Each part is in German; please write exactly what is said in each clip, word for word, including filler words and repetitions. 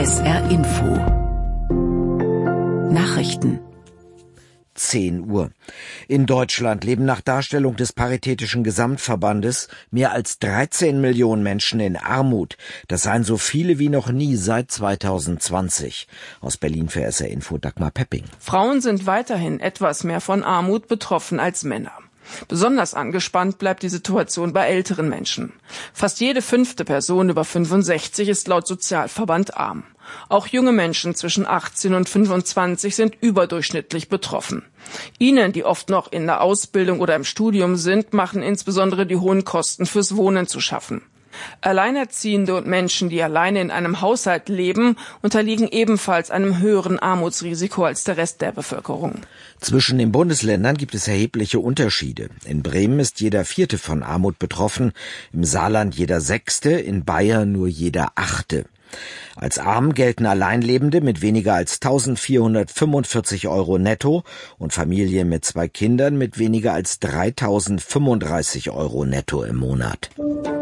S R Info Nachrichten zehn Uhr. In Deutschland leben nach Darstellung des Paritätischen Gesamtverbandes mehr als dreizehn Millionen Menschen in Armut. Das seien so viele wie noch nie seit zweitausendzwanzig. Aus Berlin für S R Info Dagmar Pepping. Frauen sind weiterhin etwas mehr von Armut betroffen als Männer. Besonders angespannt bleibt die Situation bei älteren Menschen. Fast jede fünfte Person über fünfundsechzig ist laut Sozialverband arm. Auch junge Menschen zwischen achtzehn und fünfundzwanzig sind überdurchschnittlich betroffen. Ihnen, die oft noch in der Ausbildung oder im Studium sind, machen insbesondere die hohen Kosten fürs Wohnen zu schaffen. Alleinerziehende und Menschen, die alleine in einem Haushalt leben, unterliegen ebenfalls einem höheren Armutsrisiko als der Rest der Bevölkerung. Zwischen den Bundesländern gibt es erhebliche Unterschiede. In Bremen ist jeder Vierte von Armut betroffen, im Saarland jeder Sechste, in Bayern nur jeder Achte. Als arm gelten Alleinlebende mit weniger als eintausendvierhundertfünfundvierzig Euro netto und Familien mit zwei Kindern mit weniger als dreitausendfünfunddreißig Euro netto im Monat.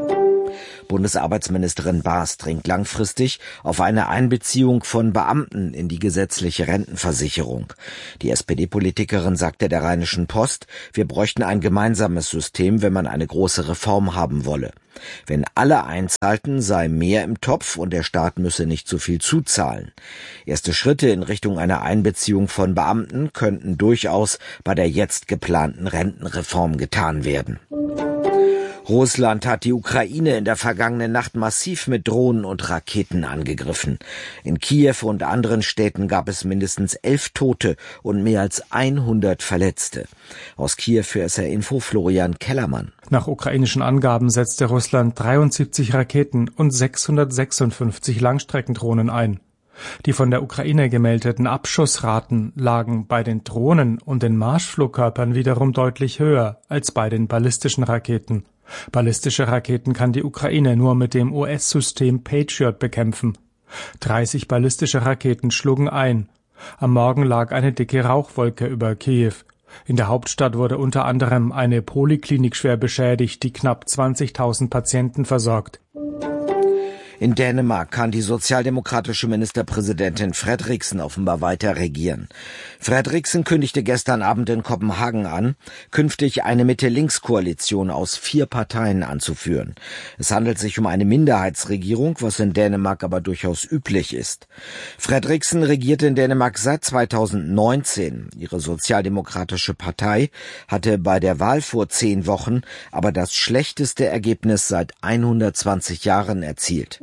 Bundesarbeitsministerin Baas dringt langfristig auf eine Einbeziehung von Beamten in die gesetzliche Rentenversicherung. Die S P D-Politikerin sagte der Rheinischen Post, wir bräuchten ein gemeinsames System, wenn man eine große Reform haben wolle. Wenn alle einzahlten, sei mehr im Topf und der Staat müsse nicht zu viel zuzahlen. Erste Schritte in Richtung einer Einbeziehung von Beamten könnten durchaus bei der jetzt geplanten Rentenreform getan werden. Russland hat die Ukraine in der vergangenen Nacht massiv mit Drohnen und Raketen angegriffen. In Kiew und anderen Städten gab es mindestens elf Tote und mehr als hundert Verletzte. Aus Kiew für S R Info Florian Kellermann. Nach ukrainischen Angaben setzte Russland dreiundsiebzig Raketen und sechshundertsechsundfünfzig Langstreckendrohnen ein. Die von der Ukraine gemeldeten Abschussraten lagen bei den Drohnen und den Marschflugkörpern wiederum deutlich höher als bei den ballistischen Raketen. Ballistische Raketen kann die Ukraine nur mit dem U S-System Patriot bekämpfen. dreißig ballistische Raketen schlugen ein. Am Morgen lag eine dicke Rauchwolke über Kiew. In der Hauptstadt wurde unter anderem eine Poliklinik schwer beschädigt, die knapp zwanzigtausend Patienten versorgt. In Dänemark kann die sozialdemokratische Ministerpräsidentin Frederiksen offenbar weiter regieren. Frederiksen kündigte gestern Abend in Kopenhagen an, künftig eine Mitte-Links-Koalition aus vier Parteien anzuführen. Es handelt sich um eine Minderheitsregierung, was in Dänemark aber durchaus üblich ist. Frederiksen regierte in Dänemark seit zweitausendneunzehn. Ihre sozialdemokratische Partei hatte bei der Wahl vor zehn Wochen aber das schlechteste Ergebnis seit hundertzwanzig Jahren erzielt.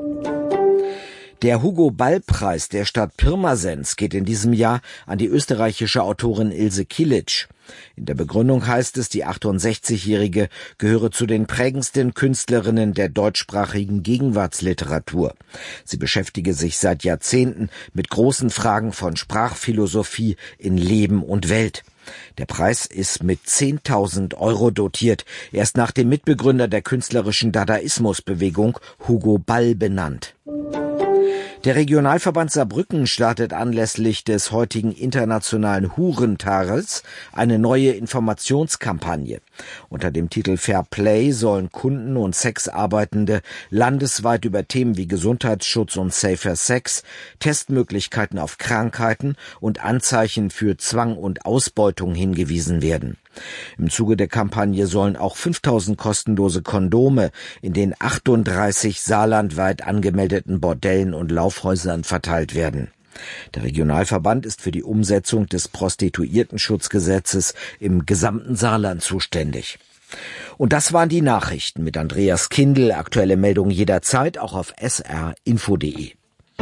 Der Hugo-Ball-Preis der Stadt Pirmasens geht in diesem Jahr an die österreichische Autorin Ilse Kilic. In der Begründung heißt es, die achtundsechzigjährige gehöre zu den prägendsten Künstlerinnen der deutschsprachigen Gegenwartsliteratur. Sie beschäftige sich seit Jahrzehnten mit großen Fragen von Sprachphilosophie in Leben und Welt. Der Preis ist mit zehntausend Euro dotiert. Er ist nach dem Mitbegründer der künstlerischen Dadaismusbewegung Hugo Ball benannt. Der Regionalverband Saarbrücken startet anlässlich des heutigen internationalen Hurentages eine neue Informationskampagne. Unter dem Titel Fair Play sollen Kunden und Sexarbeitende landesweit über Themen wie Gesundheitsschutz und Safer Sex, Testmöglichkeiten auf Krankheiten und Anzeichen für Zwang und Ausbeutung hingewiesen werden. Im Zuge der Kampagne sollen auch fünftausend kostenlose Kondome in den achtunddreißig saarlandweit angemeldeten Bordellen und Laufhäusern verteilt werden. Der Regionalverband ist für die Umsetzung des Prostituiertenschutzgesetzes im gesamten Saarland zuständig. Und das waren die Nachrichten mit Andreas Kindl. Aktuelle Meldungen jederzeit, auch auf s r info punkt d e.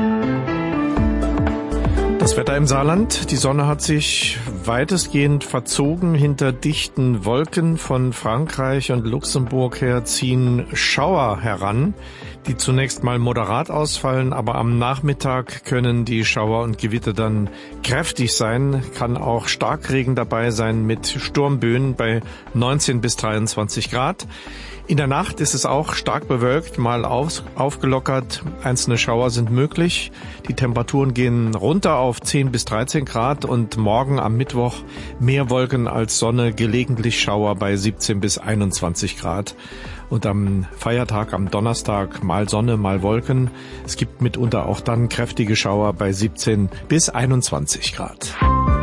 Das Wetter im Saarland. Die Sonne hat sich weitestgehend verzogen hinter dichten Wolken. Von Frankreich und Luxemburg her ziehen Schauer heran, die zunächst mal moderat ausfallen, aber am Nachmittag können die Schauer und Gewitter dann kräftig sein. Kann auch Starkregen dabei sein mit Sturmböen bei neunzehn bis dreiundzwanzig Grad. In der Nacht ist es auch stark bewölkt, mal auf, aufgelockert. Einzelne Schauer sind möglich. Die Temperaturen gehen runter auf zehn bis dreizehn Grad und morgen am Mittwoch mehr Wolken als Sonne, gelegentlich Schauer bei siebzehn bis einundzwanzig Grad. Und am Feiertag, am Donnerstag, mal Sonne, mal Wolken. Es gibt mitunter auch dann kräftige Schauer bei siebzehn bis einundzwanzig Grad.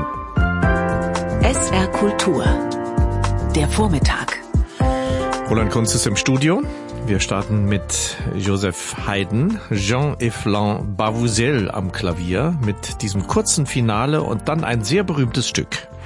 S R Kultur. Der Vormittag. Roland Kunz ist im Studio. Wir starten mit Joseph Haydn, Jean-Efflant Bavouzel am Klavier mit diesem kurzen Finale und dann ein sehr berühmtes Stück.